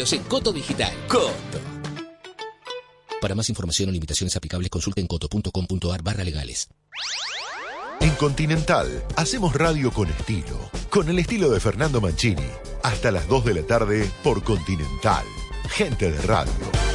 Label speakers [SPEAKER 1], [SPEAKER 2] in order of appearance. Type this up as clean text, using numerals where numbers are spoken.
[SPEAKER 1] Seguilos en Coto Digital. Coto. Para más información o limitaciones aplicables, consulten coto.com.ar/legales.
[SPEAKER 2] En Continental, hacemos radio con estilo. Con el estilo de Fernando Mancini. Hasta las 2 de la tarde por Continental. Gente de radio.